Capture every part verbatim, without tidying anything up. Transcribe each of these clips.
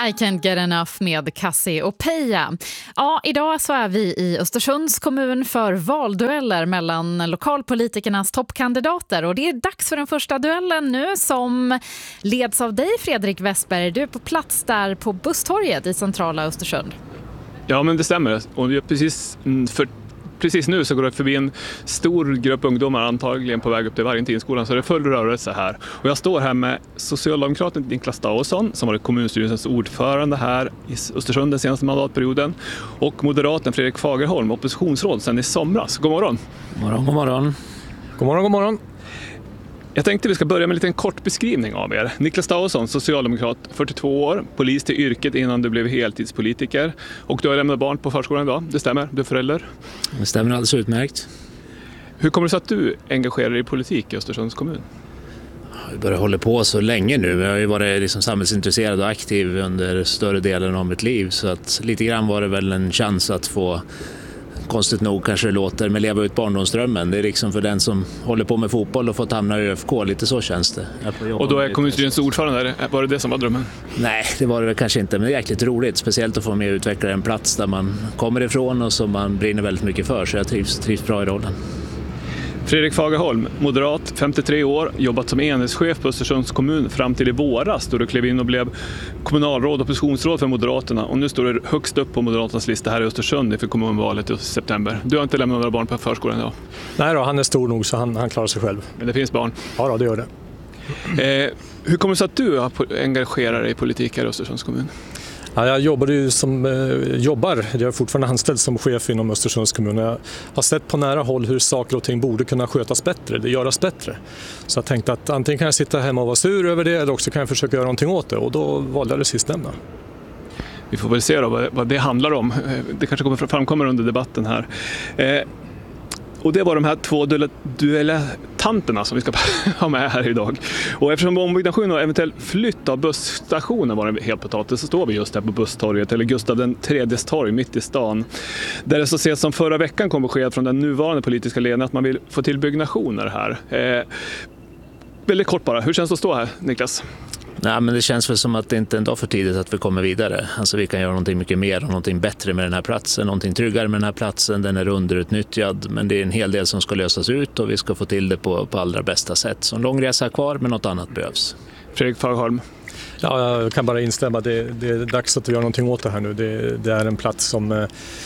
I can't get enough med Cassie och Peja. Ja, idag så är vi i Östersunds kommun för valdueller mellan lokalpolitikernas toppkandidater. Och det är dags för den första duellen nu som leds av dig, Fredrik Westberg. Du är på plats där på Busstorget i centrala Östersund. Ja, men det stämmer. Och jag precis för Precis nu så går det förbi en stor grupp ungdomar antagligen på väg upp till Vargentinskolan, så det är full rörelse här. Och jag står här med socialdemokraten Niklas Dawson som var kommunstyrelsens ordförande här i Östersund den senaste mandatperioden, och moderaten Fredrik Fagerholm, oppositionsråd sedan i somras. God morgon. God morgon, god morgon. God morgon, god morgon. Jag tänkte vi ska börja med en liten kort beskrivning av er. Niklas Dawson, socialdemokrat, fyrtiotvå år, polis till yrket innan du blev heltidspolitiker. Och du har lämnat barn på förskolan idag, det stämmer? Du är förälder? Det stämmer alldeles utmärkt. Hur kommer det sig att du engagerar dig i politik i Östersunds kommun? Jag börjar hålla på så länge nu. Jag har ju varit liksom samhällsintresserad och aktiv under större delen av mitt liv. Så att lite grann var det väl en chans att få... Konstigt nog kanske det låter, men leva ut barndomsdrömmen. Det är liksom för den som håller på med fotboll och fått hamna i ÖFK, lite så känns det. Och då är kommunstyrelsens ordförande, var det det som var drömmen? Nej, det var det väl kanske inte, men det är jäkligt roligt. Speciellt att få med och utveckla en plats där man kommer ifrån och som man brinner väldigt mycket för, så jag trivs, trivs bra i rollen. Fredrik Fagerholm, moderat, femtiotre år, jobbat som enhetschef på Östersunds kommun fram till i våras då du klev in och blev kommunalråd och oppositionsråd för Moderaterna, och nu står du högst upp på Moderaternas lista här i Östersund inför kommunvalet i september. Du har inte lämnat några barn på förskolan idag? Nej då, han är stor nog så han, han klarar sig själv. Men det finns barn? Ja då, det gör det. Eh, hur kommer det sig att du har engagerat dig i politik här i Östersunds kommun? Ja, jag jobbade ju som, eh, jobbar, jag är fortfarande anställd som chef inom Östersunds kommun. Jag har sett på nära håll hur saker och ting borde kunna skötas bättre, det göras bättre. Så jag tänkte att antingen kan jag sitta hemma och vara sur över det, eller också kan jag försöka göra någonting åt det, och då valde jag det sistnämnda. Vi får väl se då vad, vad det handlar om. Det kanske kommer framkommer under debatten här. Eh, Och det var de här två duellanterna som vi ska ha med här idag. Och eftersom ombyggnation och eventuell flytt av busstationen var en helt potatis, så står vi just här på Busstorget, eller Gustav den tredjes torg mitt i stan. Där det så sent som förra veckan kom besked från den nuvarande politiska ledningen att man vill få till byggnationer här. Eh, väldigt kort bara, hur känns det att stå här, Niklas? Nej, men det känns väl som att det inte är en dag för tidigt att vi kommer vidare. Alltså vi kan göra någonting mycket mer och någonting bättre med den här platsen, någonting tryggare med den här platsen. Den är underutnyttjad, men det är en hel del som ska lösas ut och vi ska få till det på, på allra bästa sätt. Så en lång resa kvar, men något annat behövs. Fredrik Fagerholm. Ja, jag kan bara instämma. Det, det är dags att vi gör någonting åt det här nu. Det, det är en plats som,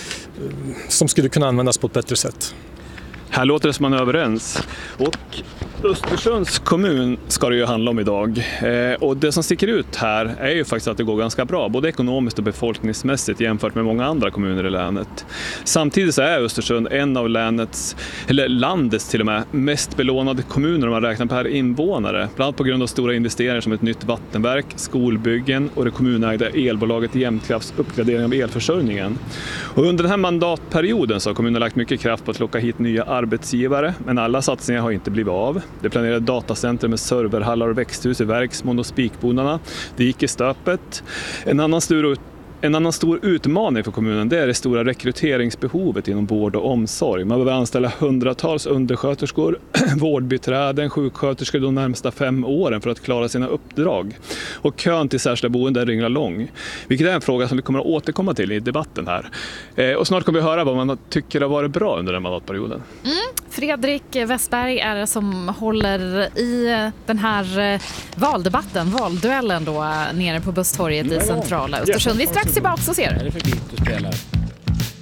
som skulle kunna användas på ett bättre sätt. Här låter det som man är överens. Och Östersunds kommun ska det ju handla om idag. Eh, och det som sticker ut här är ju faktiskt att det går ganska bra, både ekonomiskt och befolkningsmässigt jämfört med många andra kommuner i länet. Samtidigt så är Östersund en av länets, eller landets till och med, mest belånade kommuner om man räknar per invånare. Bland annat på grund av stora investeringar som ett nytt vattenverk, skolbyggen och det kommunägda elbolaget Jämtkrafts uppgradering av elförsörjningen. Och under den här mandatperioden så har kommunen lagt mycket kraft på att locka hit nya arbetsgivare, men alla satsningar har inte blivit av. Det planerade datacenter med serverhallar och växthus i Verksmon och Spikbonarna. Det gick i stöpet. En annan stor En annan stor utmaning för kommunen, det är det stora rekryteringsbehovet inom vård och omsorg. Man behöver anställa hundratals undersköterskor, vårdbiträden, sjuksköterskor de närmsta fem åren för att klara sina uppdrag. Och kön till särskilda boenden ringlar lång. Vilket är en fråga som vi kommer att återkomma till i debatten här. Eh, och snart kommer vi höra vad man tycker har varit bra under den mandatperioden. Mm. Fredrik Westberg är det som håller i den här valdebatten, valduellen då, nere på Busstorget i centrala Östersund. Vi strax tillbaka och ser. Är det för dit du spelar?